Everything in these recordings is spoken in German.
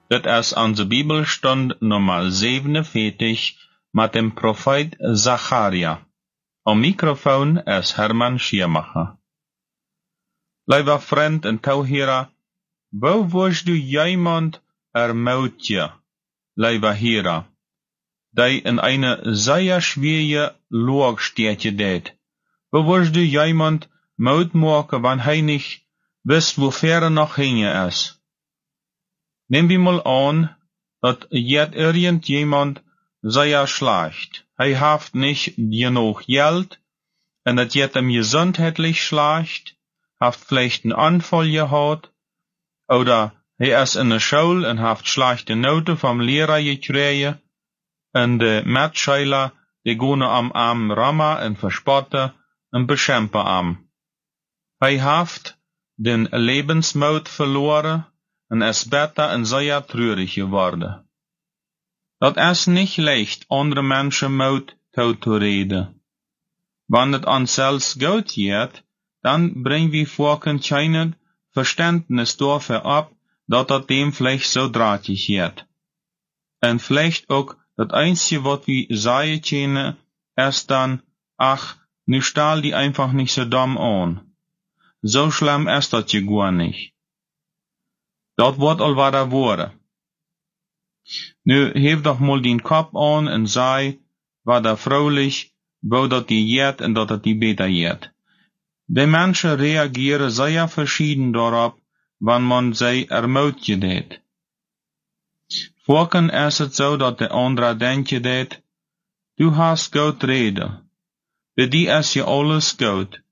Dit is onze Bibelstund Nummer 47 met dem Prophet Zacharia. Am Mikrofon is Herman Schiermacher. Lieber Freund en Tauhera, wo wirst du jemand ermordje, lieber Hera, die in eine sehr schwere Lage deed? Wo wirst du jemand Mord maken, wann hij nicht wisst, wo ver noch hinge is? Neem wir mal an, dat jet irgendjemand sehr schlecht. Hij heeft nicht genug Geld, en dat jet hem gesundheitlich schlecht, heeft vielleicht einen Anfall gehad, oder hij is in der Schule en heeft schlechte Noten vom Lehrer gekregen, en de Matscheiler, die gehen am Arm rammen en verspotten en beschämpen am. Hij heeft den Lebensmut verloren, en is beter en sehr traurig geworden. Dat is nicht leicht, andere Menschen Mut zu reden. Wann het ons zelfs gut geht, dann bringen wir vorken kein Verständnis dafür ab, dat dem vielleicht so drahtig geht. En vielleicht auch dat einzige, wat wir sagen können, ist dann, ach, nu stahl die einfach nicht so dumm an. So schlimm ist dat je gar nicht. Dat wordt al wat er worden. Nu, heef doch mal den Kopf an en sei, wat er vrolijk, wo dat die jet en dat het die beter jet. De Menschen reagieren sehr verschieden daarop, wann man sie ermordje deed. Vorken is het zo dat de andere denken deed, du hast goed reden. Bij die is je alles goed.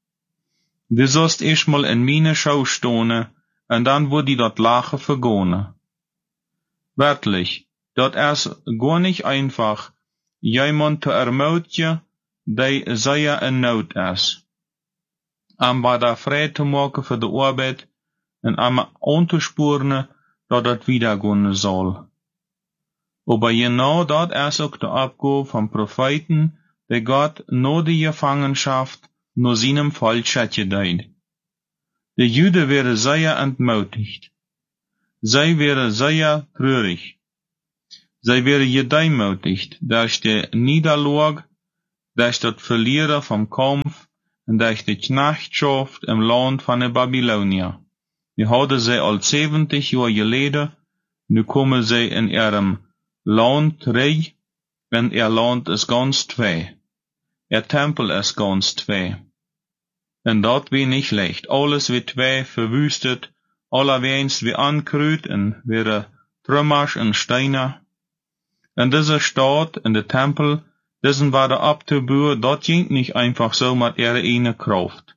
Du sollst eerst mal in meine Schau stonen, en dan wordt die dat lachen vergonen. Wörtlich, dat is gar nicht einfach, jemand te ermordje, die sehr in nood is. Am bij daar vrij te maken voor de arbeid, en am aan te sporen, dat het wieder gaan zal. Aber genau dat is ook de opgave van Propheten, die Gott no de Gefangenschaft, no seinem Volk deed. De Juden werden sehr entmutigt. Zij werden sehr traurig. Zij werden gedemütigt durch de Niederlage, durch das Verlieren vom Kampf und durch die Knechtschaft im Land von den Babylonier. Die hadden zij al 70 Jahre geleden, nu komen zij in ihrem Land terug, en ihr Land is ganz twee. Ihr Tempel is ganz twee. En dat wie nicht leicht. Alles wie twee verwüstet, allerweens wie ankruid en weer trümmers en steiner. En diese Stadt en de Tempel, diesen war der abzubouwen, dat ging nicht einfach so mit ihrer eine Kraft.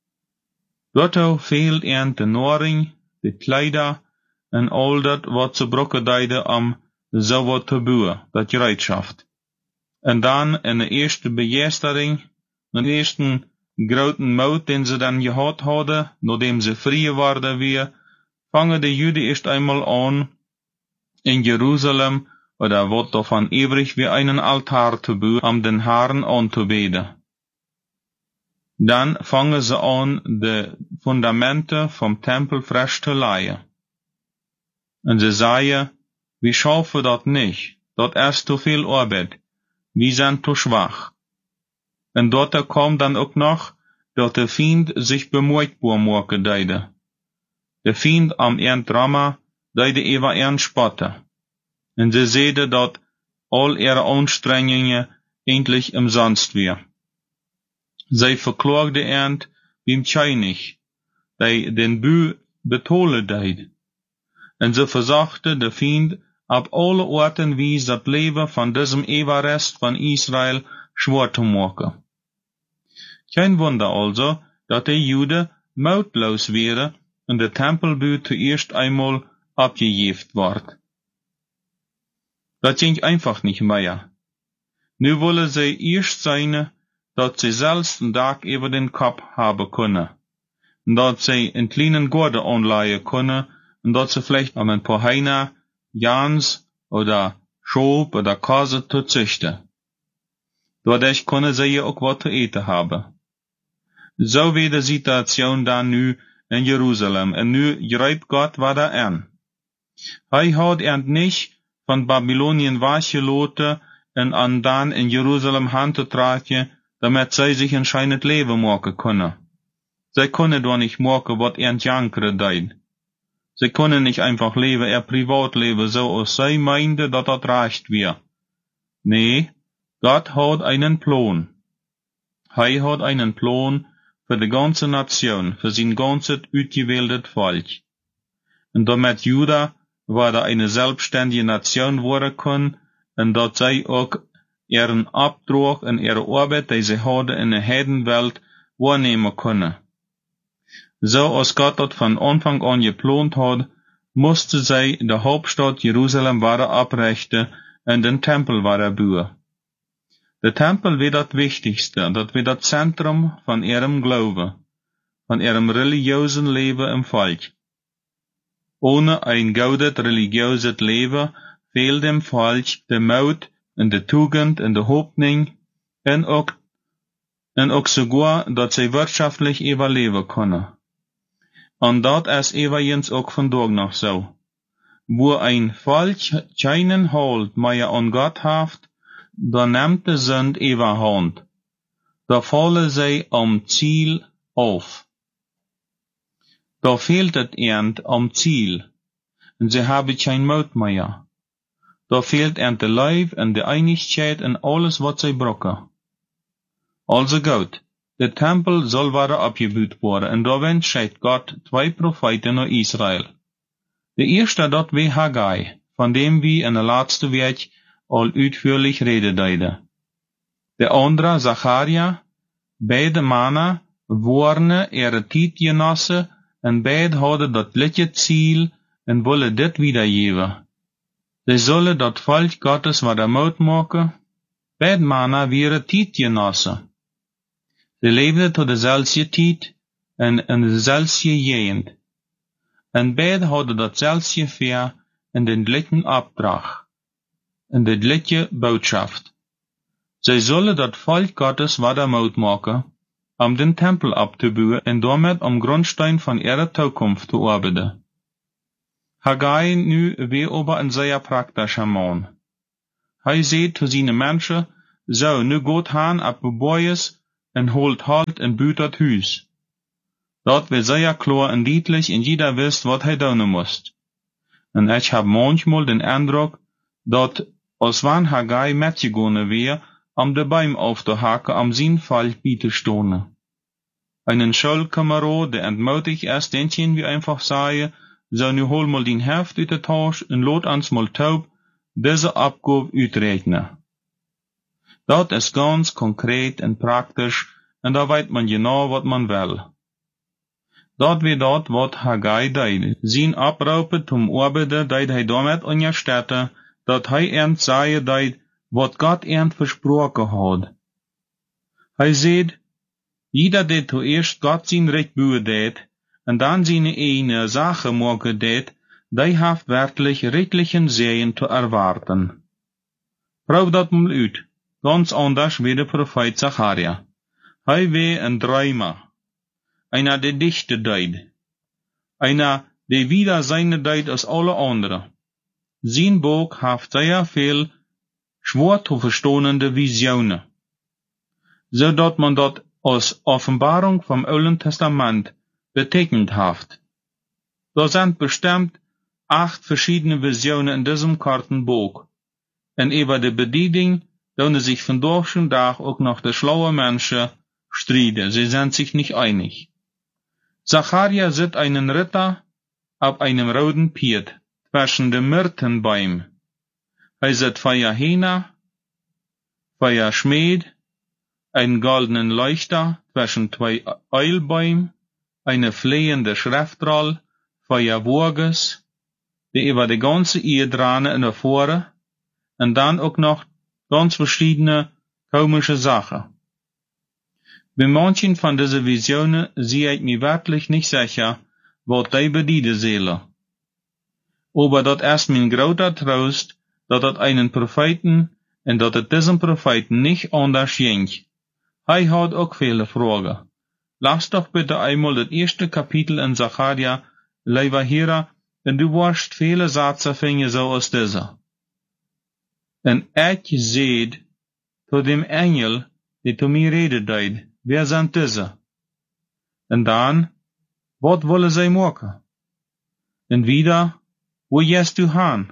Dort fehlt ihnen de Nahrung, de Kleider en all dat wat ze brokken deiden om so wat te bouwen, dat Gereitschaft. En dan in de eerste begeestering, de eerste groten Mout, den sie dann gehad hadden, nachdem sie frei worden weer, fangen de Juden erst einmal an, in Jerusalem, oder wat davon übrig, wie einen Altar zu bauen, um den Herrn anzubeten. Dann fangen sie an, de Fundamente vom Tempel frisch zu leihen. Und sie sagen, wir schaffen dat nicht, dat ist zu viel Arbeit, wir sind zu schwach. Und dort kommt dann auch noch, dat der Feind sich bemoeitbaar maken deide. Der Feind am Drama deide über spotten. Und sie sehen, dat all ihre Anstrengungen endlich umsonst wir. Sie verklagde beim König, die den Bü betolen deid. Und sie versuchte der Feind ab alle Orten wie das Leben von diesem Überrest von Israel schwer zu machen. Kein Wunder also, dat die Juden mautlos wären und der Tempelbau zuerst einmal abgejeft ward. Dat ging einfach nicht mehr. Nu wollen sie erst sein, dat sie selbst einen Tag über den Kopf haben können, und dat sie einen kleinen Gorde anleihen können, und dat sie vielleicht am ein paar Heiner, Jans oder Schob oder Kase zu züchten. Dadurch können sie ja auch was zu eten haben. So wie die Situation da nu in Jerusalem, en nu grijpt Gott wat an. Hij had nicht van Babylonien weggeloten en dan in Jeruzalem hand te tragen, damit zij zich een schijnend leven maken kunnen. Zij kunnen doch nicht maken wat jankere deed. Zij kunnen nicht einfach leben, Privatleben, so als zij meinde, dat dat recht wär. Nee, Gott hat einen Plan. Hij hat einen Plan für die ganze Nation, für sein ganzes uitgewähltes Volk. Und damit Juda war da eine selbstständige Nation worden kann, und dat zij ook ihren Abdruck und ihre Arbeit, die sie hadden in der Heidenwelt, wahrnehmen können. So als Gott dat von Anfang an geplant hat, musste zij de Hauptstadt Jerusalem wieder abrichten und den Tempel wieder bauen. Der Tempel wird das Wichtigste, das wird das Zentrum von ihrem Glauben, von ihrem religiösen Leben im Volk. Ohne ein gaudet religiöses Leben fehlt dem Volk der Mut und der Tugend und der Hoffnung und auch sogar, dass sie wirtschaftlich überleben können. Und das ist übrigens auch vandaag noch so. Wo ein Volk keinen Halt mehr an Gott hat, da nimmt die Sünde überhand. Da fallen sie am Ziel auf. Da fehlt es ihnen am Ziel, und sie haben kein Mut mehr. Da fehlt ihnen der Leib und die Einigkeit und alles, was sie brauchen. Also gut, der Tempel soll wieder abgebaut werden, und da entscheidet Gott 2 Propheten nach Israel. Der erste, dat war Haggai, von dem wir in der letzten Weg all ausführlich reden deiden. Der andere, Zacharia, beide Männer waren ihre Tijdgenossen und beide hadden dat gleiche Ziel und wollen dit wiedergeben. Sie sollen dat Volk Gottes wieder Mut machen. Beide Männer waren Tijdgenossen. Sie lebten tot dezelfde tijd en in dezelfde gegend. En beide hadden datzelfde Ver in den gleichen Auftrag, in der gleiche Botschaft. Sie sollen dat Volk Gottes wieder Mut machen, den Tempel abzubauen und damit am Grundstein von ihrer Zukunft zu arbeiten. Haggai nu war aber ein sehr praktischer Mann. Hij sieht zu seinen Menschen, so, nu geht han ab Boyes und holt halt in bütet Hüs. Dat wird sehr klar und deutlich und jeder wisst, was hij tun muss. Und ich hab manchmal den Eindruck, dat als wann Haggai mitgegangen wär, de Baum aufzuhaken, am sein Fall bietestohne. Einen Schulkamerad, der entmutigt ist, den können wir einfach sagen, so nu hol mal den Heft uit der Tasche und lot ans mal taub, diese Abgabe uitrechnen. Dat ist ganz konkret und praktisch, und da weiß man genau, was man will. Dat wie dat, wat Haggai deed. Zijn Abraupen zum Arbeiten deed hij damit unterstellen, dat hij ernt sagen deed, wat Gott ernt versprochen hat. Hij zegt, jeder der zuerst Gott sein Recht beuhen deed, und dann seine eine Sache machen deed, die haft wirklich rechtlichen Segen zu erwarten. Proef dat mal uit, ganz anders wie der Prophet Zacharia. Hij war ein Träumer. Einer, der dichte deed. Einer, der wieder seine deed als alle anderen. Sein Buch haft sehr viel schwer zu verstehende Visionen. So dat man dat als Offenbarung vom Alten Testament betecknet haft. Da sind bestimmt 8 verschiedene Visionen in diesem Kartenbuch. Und über die Bedienung tun sich von deutschen Tag auch noch die schlaue Menschen streiten. Sie sind sich nicht einig. Zacharia sieht einen Ritter auf einem roten Pferd zwischen den Myrtenbäumen. Er sieht Feuer Hena, Feuer Schmied, einen goldenen Leuchter zwischen 2 Eulbäumen, eine flehende Schriftroll, Feuer Wurges, die über die ganze Erdrane in der Vore, und dann auch noch ganz verschiedene komische Sachen. Bei manchen von diesen Visionen sehe ich mir wirklich nicht sicher, was die bedienen sollen. Aber das ist mein großer Trost, dass das einen Propheten und dass es diesem Propheten nicht anders ging. Er hat auch viele Fragen. Lass doch bitte einmal das erste Kapitel in Zacharia, lieber Hörer, en du wirst viele Sätze finden so als dieser. En ik zeid tot dem Engel, die zu mir reden deed, wer sind diese? En dan, wat willen zij maken? En wieder, wo gehst du hin?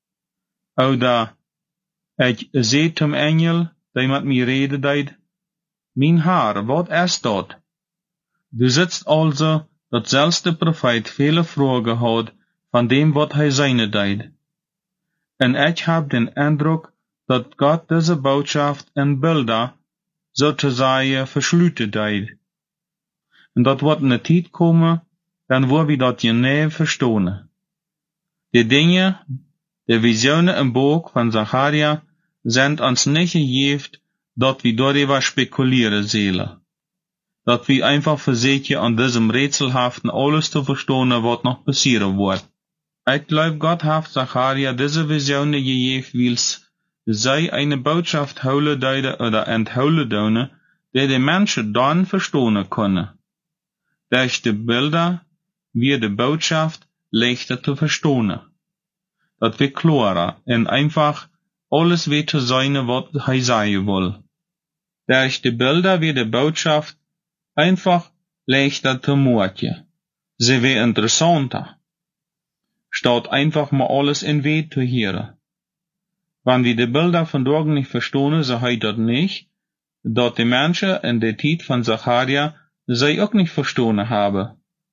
Oder, ik zeid zum Engel, die met mir reden deed, mijn Herr, wat is dat? Du sitzt also, dat zelfs de Prophet viele Fragen had van dem wat hij zijn deed. En ik heb den Eindruck, dat Gott diese Botschaft in Bilder, sozusagen, verschlüten deed. En dat wordt in de tijd komen, dan wo wir dat genau verstehen. Die Dinge, die Visionen im Buch von Zacharia, sind uns nicht gegeben, dat wir darüber spekulieren sollen. Dat wir einfach versuchen, an diesem rätselhaften alles zu verstehen, was noch passieren wird. Ich glaube, Gott hat Zacharia diese Visionen gegeben, weil zij eine Botschaft houden deiden oder enthouden doen, die Menschen dann verstehen können. Durch die Bilder wird die Botschaft leichter zu verstehen. Dat wird klarer und einfach alles wird zu sein, was er sagen will. Durch die Bilder wird die Botschaft einfach leichter zu merken. Sie wird interessanter. Statt einfach mal alles in Weh zu hören. Wenn wir die Bilder von Dorgen nicht verstehen, so heißt das nicht, dass die Menschen in der Zeit von Zacharia sie auch nicht verstehen haben.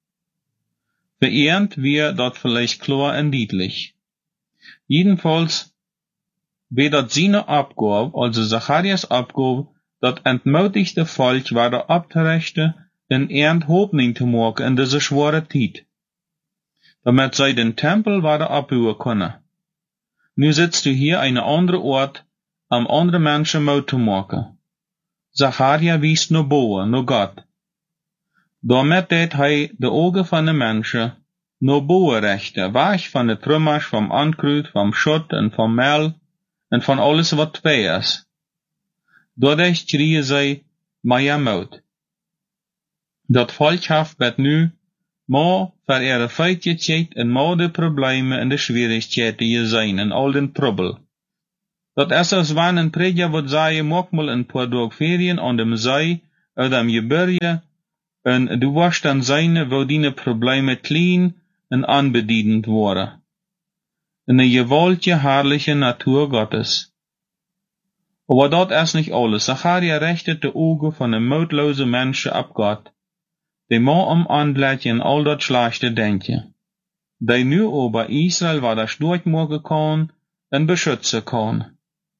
Für irgend wird das vielleicht klar und deutlich. Jedenfalls wird das seine Abgabe, also Zacharias Abgabe, das entmutigste Volk weiter abzurichten und irgend Hoffnung zu machen in dieser schwere Zeit. Damit sie den Tempel weiter abbauen können. Nu sitzt du hier eine andere Ort, am andere Menschen Mut zu machen. Zacharia wies nur boven, nur Gott. Damit deed hij de Augen van de Menschen nur boven richten, weg van de Trümmers, vom Ankruid, vom Schutt en vom Mehl en van alles wat twee is. Dadurch schreien zij, meer Mut. Dat volk heeft bet nu, maar voor ihre feitjes en maar de problemen en de schwierigheden je zijn en al den Trouble. Dat is als wanneer een prediger wordt zeggen, maak mal een paar dagen ferien aan dem Zee, uit am Gebirge, en du wirst dan zijn, wo die Probleme klein en anbedienend worden. In de gewaltige, herrliche Natur Gottes. Aber dat is nicht alles. Zacharia richtet de Augen van een mutloze Menschen ab Gott. Die maar anblijven en al dat slechte denken. Die nu over Israel waar das durchmachen kan en beschützen kan.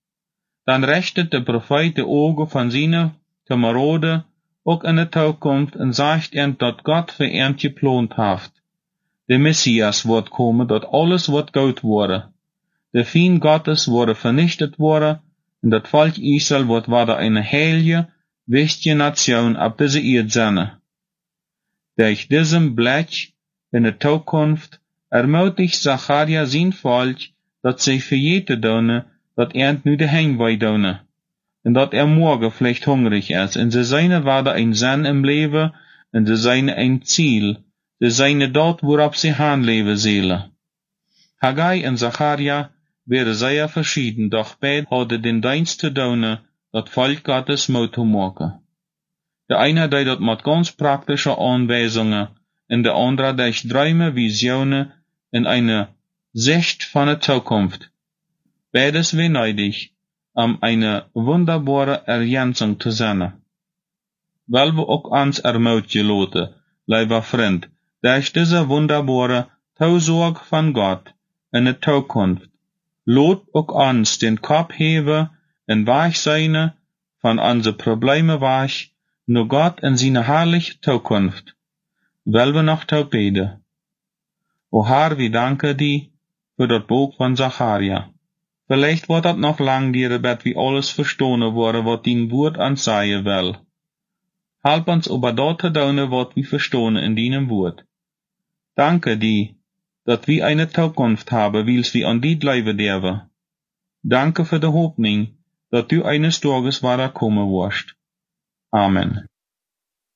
Dan richtet de Prophet de Augen van zijn Kameraden ook in de toekomst en zegt ihnen, dat Gott für ihn geplant heeft. De Messias wordt komen, dat alles wordt goed worden. De Feind Gottes worden vernichtet worden en dat Volk Israel wordt wieder eine heilige, wichtige Nation ab diese Erde sein. Durch diesen Blick in der Zukunft ermutigt Zacharia sein Volk, dat sie für jede doen, dat nu de Heimweg doen. En dat morgen vielleicht hungrig ist. En ze zijn wieder ein Sinn im Leben, en ze zijn ein Ziel. Ze zijn dort, worauf sie handleben sollen. Haggai en Zacharia werden sehr verschieden, doch beide hadden den Dienst zu doen, dat Volk Gottes Mut zu machen. Der eine deed dat mit ganz praktischen Anweisungen, und der andere durch Träume, Visionen und eine Sicht von der Zukunft. Beides wäre nötig, eine wunderbare Ergänzung zu sein. Weil wir auch uns ermutigen lassen, lieber Freund, durch diese wunderbare Zusorge von Gott in der Zukunft, lot auch uns den Kopf heben und weich sein von unsere Probleme weich, nur Gott in seine herrliche Zukunft, weil wir noch zu beten. O Herr, wir danken dir für das Buch von Zacharia. Vielleicht wird das noch lang dir, bet wir alles verstehen worden, was dein Wort uns sagen will. Help uns aber dort zu tun, was wir verstehen in deinem Wort. Danke dir, dass wir eine Zukunft haben, weil wir an die bleiben dürfen. Danke für die Hoffnung, dass du eines Tages wieder kommen wirst. Amen.